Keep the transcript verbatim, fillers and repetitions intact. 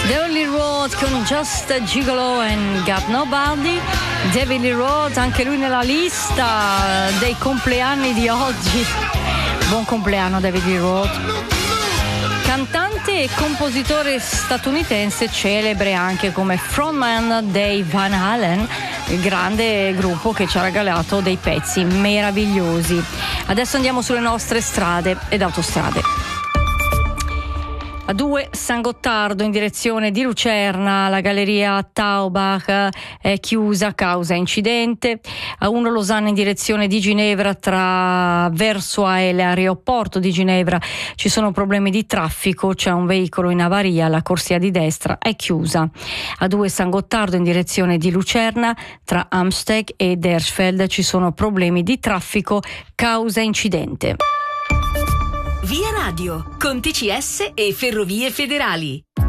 David Lee Roth con Just a Gigolo and Got Nobody. David Lee Roth, anche lui nella lista dei compleanni di oggi. Buon compleanno David Lee Roth. Cantante e compositore statunitense, celebre anche come frontman dei Van Halen, il grande gruppo che ci ha regalato dei pezzi meravigliosi. Adesso andiamo sulle nostre strade ed autostrade. A due San Gottardo in direzione di Lucerna, la galleria Taubach è chiusa a causa incidente. A uno Losanna in direzione di Ginevra, tra Versoix e l'aeroporto di Ginevra ci sono problemi di traffico, c'è un veicolo in avaria, la corsia di destra è chiusa. A due San Gottardo in direzione di Lucerna, tra Amsteg e Dersfeld ci sono problemi di traffico causa incidente. Via Radio, con T C S e Ferrovie Federali.